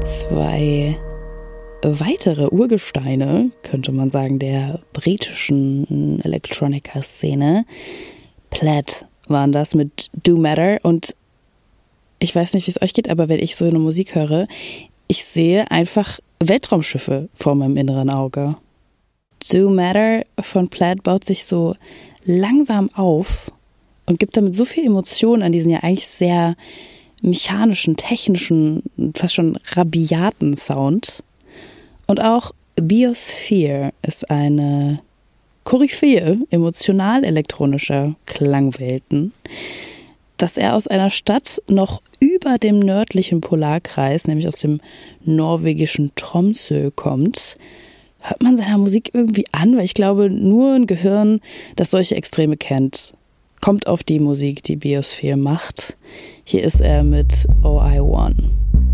Zwei weitere Urgesteine, könnte man sagen, der britischen Electronica-Szene. Plaid waren das mit Do Matter, und ich weiß nicht, wie es euch geht, aber wenn ich so eine Musik höre, ich sehe einfach Weltraumschiffe vor meinem inneren Auge. Do Matter von Plaid baut sich so langsam auf und gibt damit so viel Emotion an diesen ja eigentlich sehr mechanischen, technischen, fast schon rabiaten Sound. Und auch Biosphere ist eine Koryphäe emotional-elektronischer Klangwelten, dass er aus einer Stadt noch über dem nördlichen Polarkreis, nämlich aus dem norwegischen Tromsø, kommt, hört man seiner Musik irgendwie an, weil ich glaube, nur ein Gehirn, das solche Extreme kennt, kommt auf die Musik, die Biosphere macht. Hier ist er mit Oh I Won.